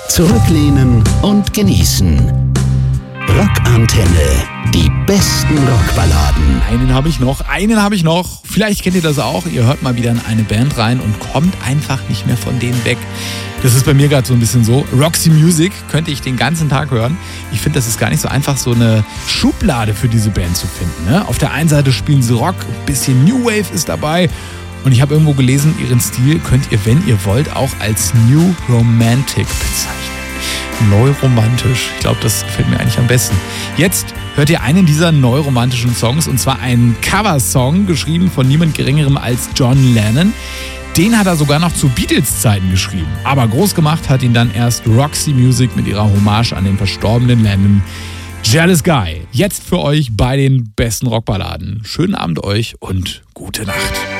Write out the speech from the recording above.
Zurücklehnen und genießen. Rockantenne. Die besten Rockballaden. Einen habe ich noch. Vielleicht kennt ihr das auch. Ihr hört mal wieder in eine Band rein und kommt einfach nicht mehr von denen weg. Das ist bei mir gerade so ein bisschen so. Roxy Music könnte ich den ganzen Tag hören. Ich finde, das ist gar nicht so einfach, so eine Schublade für diese Band zu finden. Ne? Auf der einen Seite spielen sie Rock, ein bisschen New Wave ist dabei. Und ich habe irgendwo gelesen, ihren Stil könnt ihr, wenn ihr wollt, auch als New Romantic bezeichnen. Neuromantisch. Ich glaube, das gefällt mir eigentlich am besten. Jetzt hört ihr einen dieser neuromantischen Songs, und zwar einen Coversong, geschrieben von niemand Geringerem als John Lennon. Den hat er sogar noch zu Beatles-Zeiten geschrieben. Aber groß gemacht hat ihn dann erst Roxy Music mit ihrer Hommage an den verstorbenen Lennon. Jealous Guy. Jetzt für euch bei den besten Rockballaden. Schönen Abend euch und gute Nacht.